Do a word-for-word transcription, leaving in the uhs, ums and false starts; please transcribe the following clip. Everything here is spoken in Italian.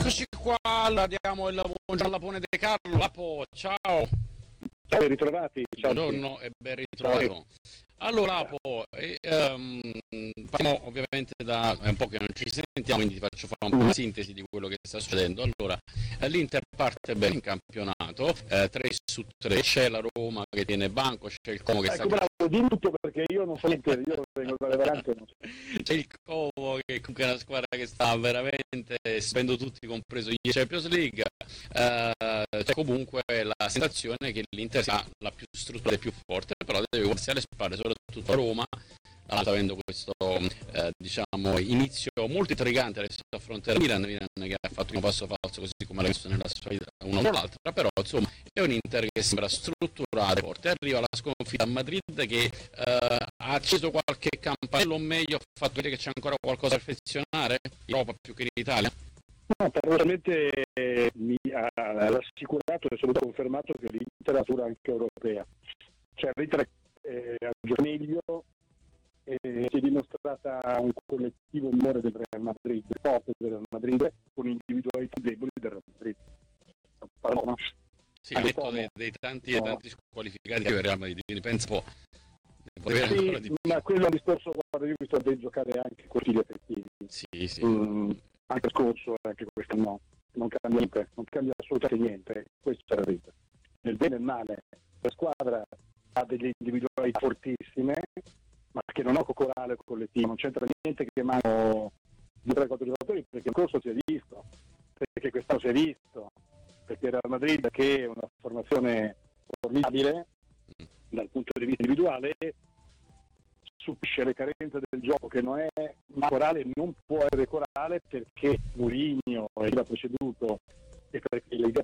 Eccoci qua, la diamo il buongiorno alla Lapone De Carlo. Lapo, ciao. Ciao, ben ritrovati. Ciao. Buongiorno e ben ritrovato. Allora, Lapo, eh, um, partiamo ovviamente da è un po' che non ci sentiamo, quindi ti faccio fare un po' una sintesi di quello che sta succedendo. Allora, l'Inter parte bene in campionato, eh, tre su tre, c'è la Roma che tiene banco, c'è il Como che ecco, sta... bravo, dimmi tutto perché io non so Inter, io vengo dalle vacanze. Non so. C'è il Como che comunque è una squadra che sta veramente spendo tutti, compreso gli Champions League. Uh, c'è comunque la sensazione che l'Inter sia la più strutturata e più forte, però deve guardarsi alle spalle, soprattutto a Roma, avendo questo eh, diciamo inizio molto intrigante. Adesso affronterà Milan, Milan che ha fatto un passo falso così come l'ha visto nella sua vita una o l'altra, però insomma è un Inter che sembra strutturato e forte. Arriva la sconfitta a Madrid che eh, ha acceso qualche campanello, o meglio ha fatto vedere che c'è ancora qualcosa da perfezionare in Europa più che in Italia. No, paradossalmente eh, mi ha rassicurato e soprattutto confermato che l'Inter ha natura anche europea. Cioè l'Inter eh, ha giocato meglio e si è dimostrata un collettivo minore del Real Madrid, forte del Real Madrid, con individualità deboli del Real Madrid. Parlo, sì, ha detto dei, dei tanti e no. tanti squalificati che il Real Madrid, quindi penso può, può avere ancora sì, di più. Ma quello è un discorso, guarda, io ho visto ben giocare anche con gli effettivi. Sì, sì. Mm, anche scorso, anche questo no, non cambia niente, non cambia assolutamente niente, questo è la verità. Nel bene e nel male, la squadra ha delle individualità fortissime, ma che non ho cocorale collettivo, non c'entra niente che mancano due tre quattro giocatori, perché il corso si è visto, perché quest'anno si è visto, perché Real Madrid, che è una formazione formidabile dal punto di vista individuale, subisce le carenze del gioco che non è, ma corale non può essere corale perché Mourinho l'ha preceduto e perché l'idea